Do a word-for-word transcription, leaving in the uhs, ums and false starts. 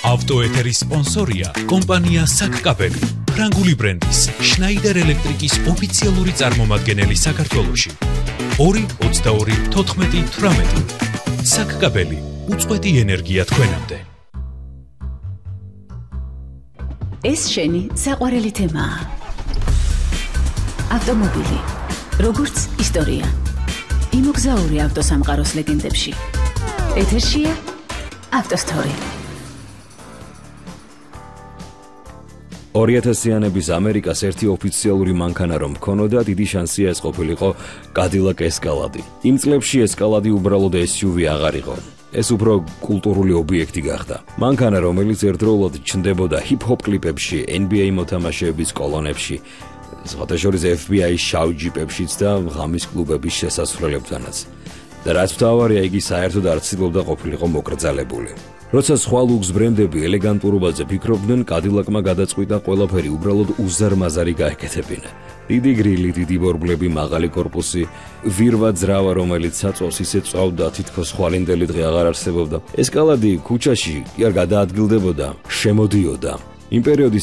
ავტოეთერის სპონსორია კომპანია საკკაბელი, ფრანგული ბრენდის შნაიდერ ელექტრიკის ოფიციალური წარმომადგენელი საქართველოში. ორი ოცდაორი თოთხმეტი თვრამეტი. საკკაბელი, უწყვეტი ენერგია თქვენამდე. ეს შენი საყვარელი თემაა. ავტომობილი, როგორც ისტორია. იმოგზაური ავტოსამყაროს ლეგენდებში. ეთერშია ავტოსტორი. ორი ათასიანების ამერიკას ერთი ოფიციალური მანქანა რომ მქონოდა, დიდი შანსია ეს ყოფილიყო Cadillac Escalade. იმ წლებში Escalade უბრალოდ S U V აღარ იყო. ეს უფრო კულტურული ობიექტი გახდა. მანქანა, რომელიც ერთდროულად ჩნდებოდა ჰიპ-ჰოპ კლიპებში, N B A მოთამაშეების კოლონებში, სხვათა შორის F B I-ის შავ ჯიპებშიც და ღამის კლუბების შესასვლელებთანაც. და რაც მთავარია, იგი საერთოდ არ ცდილობდა ყოფილიყო მოკრძალებული. როცა სხვა ლუქს ბრენდები ელეგანტურობაზე ფიქრობდნენ, Cadillac-მა გადაწყვიტა ყველაფერი უბრალოდ უზარმაზარი გაეკეთებინა. დიდი გრილი, დიდი ბორბლები, მაღალი კორპუსი, ვირვა ძრავა, რომელიც საწვავს ისე წვავდა, თითქოს ხვალინდელი დღე აღარ არსებობდა. Escalade ქუჩაში კი არ გადაადგილდებოდა, შემოდიოდა. იმ პერიოდის